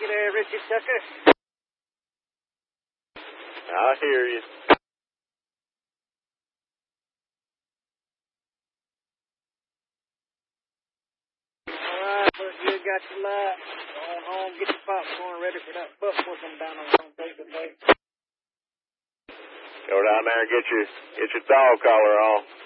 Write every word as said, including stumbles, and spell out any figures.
you there, Richard Tucker. I hear you. All right, but you got your light. Go on home, get your popcorn ready for that bus we're coming down on the day today. Go down there and get your, get your dog collar on.